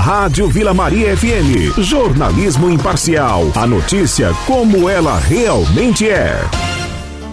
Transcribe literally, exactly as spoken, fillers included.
Rádio Vila Maria F M. Jornalismo imparcial. A notícia como ela realmente é.